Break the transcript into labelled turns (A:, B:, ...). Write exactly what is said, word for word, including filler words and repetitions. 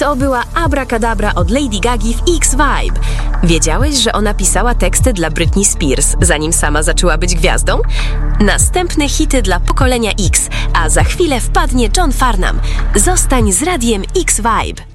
A: To była Abracadabra od Lady Gagi w X-Vibe. Wiedziałeś, że ona pisała teksty dla Britney Spears, zanim sama zaczęła być gwiazdą? Następne hity dla pokolenia X, a za chwilę wpadnie John Farnham. Zostań z radiem X-Vibe.